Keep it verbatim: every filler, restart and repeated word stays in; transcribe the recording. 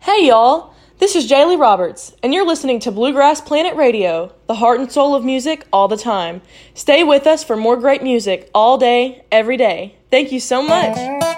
Hey y'all, this is Jaylee Roberts, and you're listening to Bluegrass Planet Radio, the heart and soul of music all the time. Stay with us for more great music all day, every day. Thank you so much.